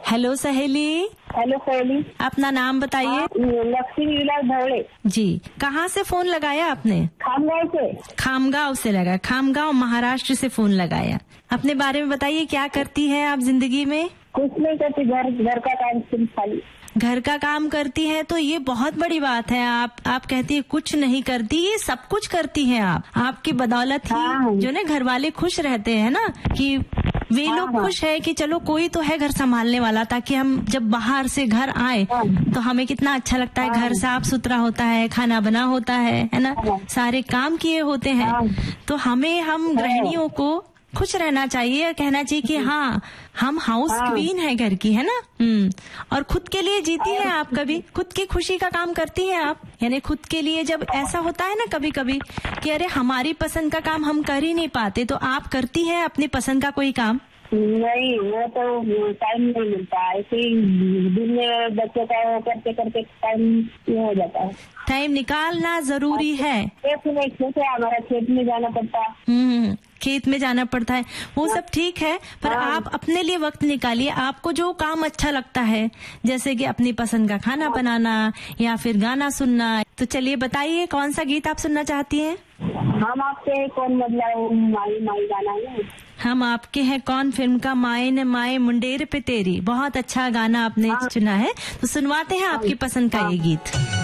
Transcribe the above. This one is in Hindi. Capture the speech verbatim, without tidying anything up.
हेलो सहेली। हेलो सहेली। अपना नाम बताइए। लक्ष्मी विलास धवड़े जी। कहाँ से फोन लगाया आपने? खामगांव से। खामगांव से लगा। खामगांव महाराष्ट्र से फोन लगाया। अपने बारे में बताइए, क्या करती है आप जिंदगी में? कुछ नहीं करती, घर घर का काम सिर्फ खाली। घर का काम करती है तो ये बहुत बड़ी बात है। आप आप कहती है कुछ नहीं करती, ये सब कुछ करती हैं आप। आपकी बदौलत ही हाँ। जो ना घर वाले खुश रहते हैं ना, कि वे हाँ, लोग हाँ। खुश है कि चलो कोई तो है घर संभालने वाला, ताकि हम जब बाहर से घर आए हाँ। तो हमें कितना अच्छा लगता है। हाँ। घर साफ सुथरा होता है, खाना बना होता है है ना, हाँ। सारे काम किए होते हैं। हाँ। तो हमें हम गृहिणियों को खुश रहना चाहिए और कहना चाहिए कि हाँ हम हाउस हाँ। क्वीन है घर की, है ना। हम्म। और खुद के लिए जीती है आप, कभी खुद की खुशी का काम करती हैं आप। यानी खुद के लिए जब ऐसा होता है ना कभी कभी कि अरे हमारी पसंद का काम हम कर ही नहीं पाते, तो आप करती हैं अपनी पसंद का कोई काम? नहीं, वो तो टाइम नहीं मिलता, ऐसे ही दिन में बच्चों का वो करते करते टाइम ये हो जाता है। टाइम निकालना जरूरी है। खेत में खेत है हमारा, खेत में जाना पड़ता है। हम्म, खेत में जाना पड़ता है, वो सब ठीक है, पर हाँ। आप अपने लिए वक्त निकालिए। आपको जो काम अच्छा लगता है, जैसे कि अपनी पसंद का खाना बनाना या फिर गाना सुनना, तो चलिए बताइए कौन सा गीत आप सुनना चाहती हैं? हम आपके कौन बदलाओ माई माई गाना है। हम आपके हैं कौन फिल्म का माए न माए मुंडेर पे तेरी। बहुत अच्छा गाना आपने चुना है, तो सुनवाते हैं आपकी पसंद का ये गीत।